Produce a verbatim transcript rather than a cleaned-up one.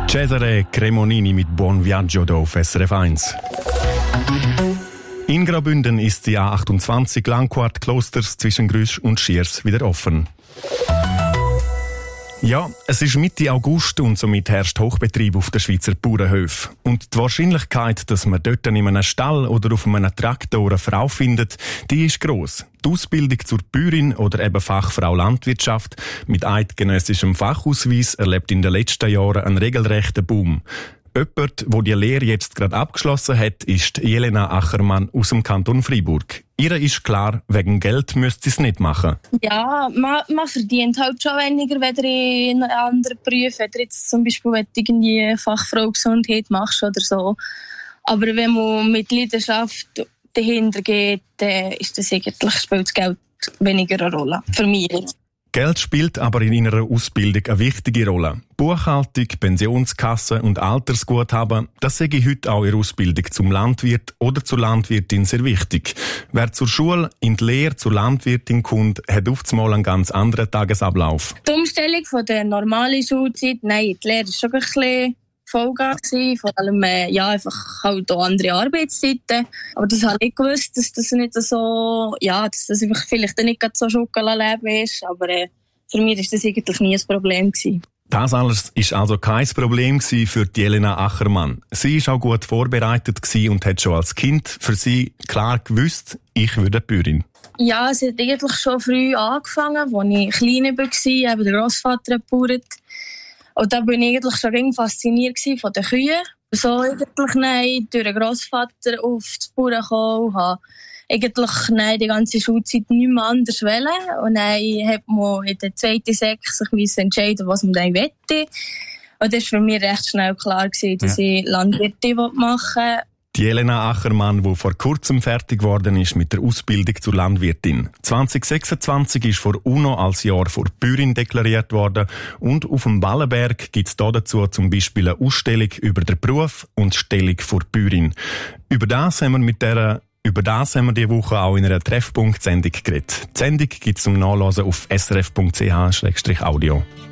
Cesare Cremonini mit Buon Viaggio hier auf S R F eins. In Graubünden ist die A achtundzwanzig Langquart Klosters zwischen Grüsch und Schiers wieder offen. Ja, es ist Mitte August und somit herrscht Hochbetrieb auf den Schweizer Bauernhöfen. Und die Wahrscheinlichkeit, dass man dort in einem Stall oder auf einem Traktor eine Frau findet, die ist gross. Die Ausbildung zur Bäuerin oder eben Fachfrau Landwirtschaft mit eidgenössischem Fachausweis erlebt in den letzten Jahren einen regelrechten Boom. Jemand, der die Lehre jetzt gerade abgeschlossen hat, ist Jelena Achermann aus dem Kanton Freiburg. Ihr ist klar, wegen Geld müsst sie es nicht machen. Ja, man, man verdient halt schon weniger, wenn ihr in anderen Berufen, wenn ihr jetzt zum Beispiel wenn du irgendwie Fachfrau Gesundheit machst oder so. Aber wenn man mit Leidenschaft dahinter geht, dann ist das eigentlich, spielt das Geld weniger eine Rolle. Für mich jetzt. Geld spielt aber in ihrer Ausbildung eine wichtige Rolle. Buchhaltung, Pensionskasse und Altersguthaben, das sehe ich heute auch in der Ausbildung zum Landwirt oder zur Landwirtin sehr wichtig. Wer zur Schule in die Lehre zur Landwirtin kommt, hat oftmals einen ganz anderen Tagesablauf. Die Umstellung von der normalen Schulzeit, nein, die Lehre war schon ein bisschen Vollgas, vor allem äh, ja, einfach halt auch andere Arbeitszeiten. Aber das habe ich gewusst, dass das nicht so, ja, dass das einfach vielleicht nicht so Schokoladleben ist, aber äh, für mich war das eigentlich nie ein Problem gewesen. Das alles war also kein Problem für die Jelena Achermann. Sie war auch gut vorbereitet und hat schon als Kind für sie klar gewusst, ich würde Bäuerin. Ja, es hat eigentlich schon früh angefangen, als ich klein war, eben der Grossvater gebaut. Und da bin ich eigentlich schon fasziniert von den Kühen. So eigentlich nein, durch den Grossvater auf die Bauern gekommen, habe eigentlich nein, die ganze Schulzeit nicht mehr anders wollen. Und dann hat man in der zweiten Sek sich entscheiden, was man dann möchte. Und das war für mich recht schnell klar gewesen, dass ja. ich Landwirtin machen will. Die Jelena Achermann, die vor kurzem fertig geworden ist mit der Ausbildung zur Landwirtin. zwanzig sechsundzwanzig ist vor UNO als Jahr vor Bäuerin deklariert worden und auf dem Ballenberg gibt es dazu zum Beispiel eine Ausstellung über den Beruf und die Stellung vor Bäuerin. Über das haben wir mit der Über das haben wir diese Woche auch in einer Treffpunkt-Sendung geredet. Die Sendung gibt es zum Nachlesen auf s r f punkt c h slash audio.